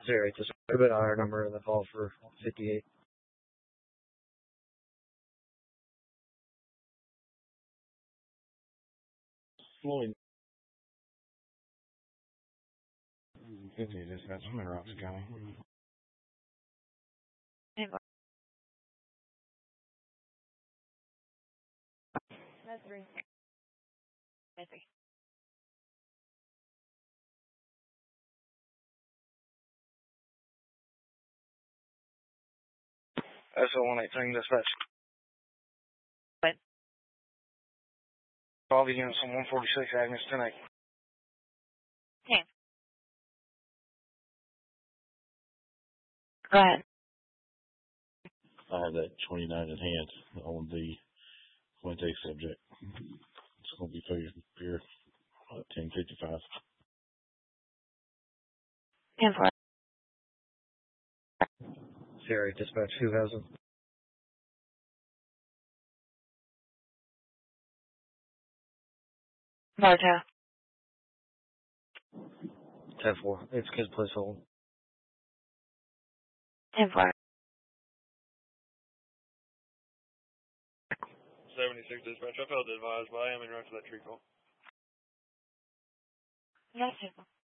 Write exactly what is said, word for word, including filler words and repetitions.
Zero, just a bit higher number in the call for fifty-eight. Floyd. fifty, dispatch. I'm in Roxy County. That's three. That's three. S O one eighteen, dispatch. What? All the units on one forty-six, Agnes, ten eight. Okay. Go ahead. I have that twenty-nine in hand on the Fuente subject. It's going to be through here at ten fifty-five. ten four. Zero, dispatch, who has them? Marta. ten four. It's kids place hold. ten four. seventy-six dispatch. I failed to advise, but I am in route to that tree call. Yes,